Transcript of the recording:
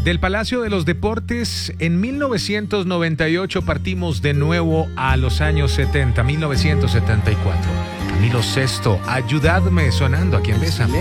Del Palacio de los Deportes, en 1998 partimos de nuevo a los años 70, 1974. Camilo Sesto, ayudadme sonando aquí en Bésame.